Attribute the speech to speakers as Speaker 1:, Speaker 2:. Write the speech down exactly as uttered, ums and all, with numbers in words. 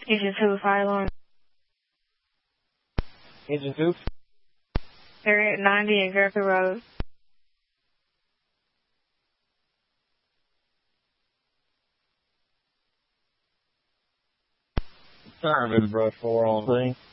Speaker 1: Agent two, fire alarm.
Speaker 2: Agent two?
Speaker 1: They're at ninety and Gurkha Road.
Speaker 2: Sorry, Miss Brush four on scene.